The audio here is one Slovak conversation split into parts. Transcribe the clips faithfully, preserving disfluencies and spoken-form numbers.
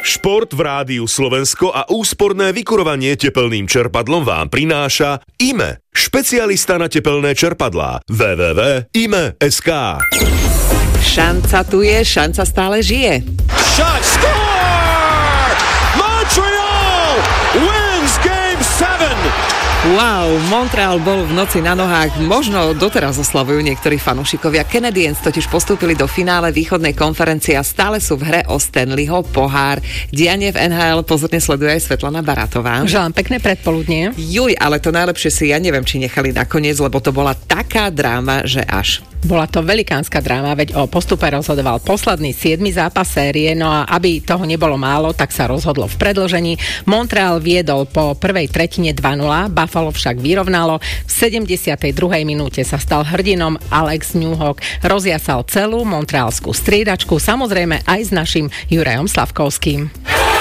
Šport v Rádiu Slovensko a úsporné vykurovanie tepelným čerpadlom vám prináša í em é, špecialista na tepelné čerpadlá. w w w bodka í em é bodka es ká. Šanca tu je, šanca stále žije. Shot, score! Montreal wins game seven! Wow, Montreal bol v noci na nohách. Možno doteraz oslavujú niektorí fanúšikovia. Canadiens totiž postúpili do finále východnej konferencie a stále sú v hre o Stanleyho pohár. Dianie v en há el pozorne sleduje aj Svetlana Baratová. Želám pekné predpoludnie. Juj, ale to najlepšie si ja neviem, či nechali nakoniec, lebo to bola taká dráma, že až. Bola to velikánska dráma, veď o postupe rozhodoval posledný siedmy zápas série, no a aby toho nebolo málo, tak sa rozhodlo v predĺžení. Montreal viedol po prvej tretine dva nula, Buffalo však vyrovnalo. V sedemdesiatej druhej minúte sa stal hrdinom Alex Newhook. Rozjasal celú montrealskú striedačku, samozrejme aj s našim Jurajom Slavkovským.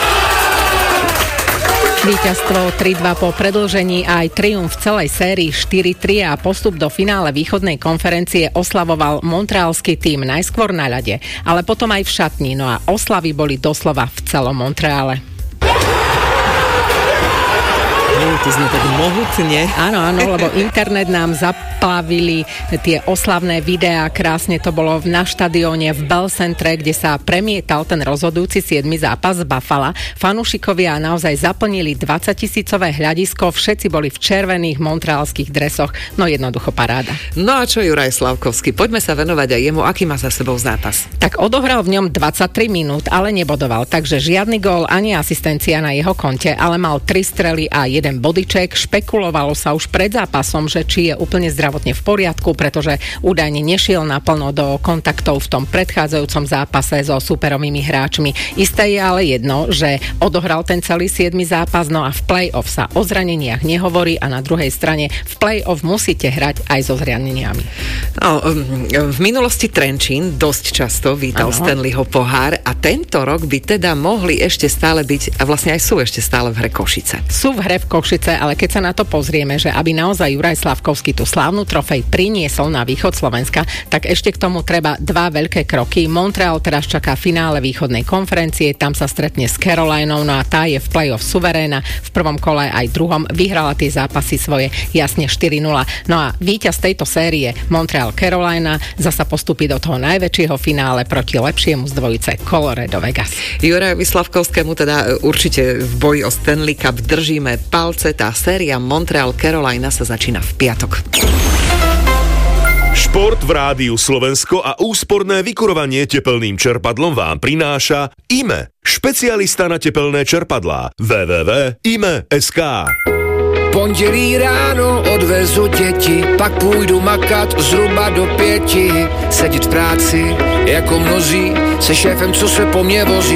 Víťazstvo tri dva po predĺžení a aj triumf v celej sérii štyri tri a postup do finále východnej konferencie oslavoval montrealský tím najskôr na ľade, ale potom aj v šatni, no a oslavy boli doslova v celom Montreale. To sme tak mohutne. Áno, áno, lebo internet nám zaplavili tie oslavné videá, krásne to bolo na štadióne v Bell Centre, kde sa premietal ten rozhodujúci siedmy zápas z Buffala. Fanúšikovia naozaj zaplnili dvadsaťtisícové hľadisko, všetci boli v červených montrealských dresoch, no jednoducho paráda. No a čo Juraj Slavkovský? Poďme sa venovať aj jemu, aký má za sebou zápas. Tak odohral v ňom dvadsaťtri minút, ale nebodoval, takže žiadny gól ani asistencia na jeho konte, ale mal tri strely a jeden bodyček. Špekulovalo sa už pred zápasom, že či je úplne zdravotne v poriadku, pretože údajne nešiel naplno do kontaktov v tom predchádzajúcom zápase so superovými hráčmi. Isté je ale jedno, že odohral ten celý siedmy zápas, no a v play-off sa o zraneniach nehovorí a na druhej strane v play-off musíte hrať aj so zraneniami. No, v minulosti Trenčín dosť často vítal ano. Stanleyho pohár a tento rok by teda mohli ešte stále byť, a vlastne aj sú ešte stále v hre Košice. Sú v hre v Košice, ale keď sa na to pozrieme, že aby naozaj Juraj Slavkovský tú slávnu trofej priniesol na východ Slovenska, tak ešte k tomu treba dva veľké kroky. Montreal teraz čaká finále východnej konferencie, tam sa stretne s Carolinou, no a tá je v play-off suveréna, v prvom kole aj druhom vyhrala tie zápasy svoje jasne štyri nula. No a víťaz tejto série Montreal Carolina zasa postupí do toho najväčšieho finále proti lepšiemu z dvojice Colorado Vegas. Jurajovi Slavkovskému teda určite v boji o Stanley Cup držíme palce, tá séria Montreal Carolina sa začína v piatok. Šport v Rádiu Slovensko a úsporné vykurovanie tepelným čerpadlom vám prináša í em é, špecialista na tepelné čerpadlá. w w w bodka í em é bodka es ká. Pondělí ráno odvezu děti, pak půjdu makat zhruba do pěti. Sedět v práci jako mnozí, se šéfem, co se po mně vozí.